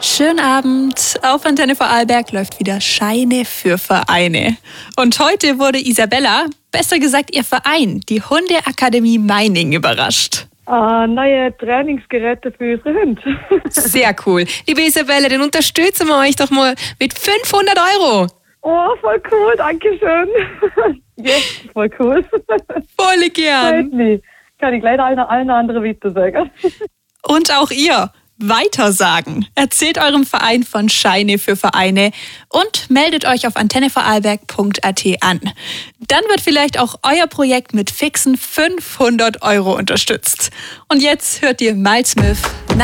Schönen Abend. Auf Antenne Vorarlberg läuft wieder Scheine für Vereine. Und heute wurde Isabella, besser gesagt ihr Verein, die Hundeakademie Meiningen, überrascht. Neue Trainingsgeräte für unsere Hunde. Sehr cool. Liebe Isabella, dann unterstützen wir euch doch mal mit 500 €. Oh, voll cool, danke schön. Yes, voll cool. Voll gern. Freut mich. Kann ich gleich allen anderen weitersagen. Und auch ihr weitersagen. Erzählt eurem Verein von Scheine für Vereine und meldet euch auf antennevorarlberg.at an. Dann wird vielleicht auch euer Projekt mit fixen 500 € unterstützt. Und jetzt hört ihr Miles Smith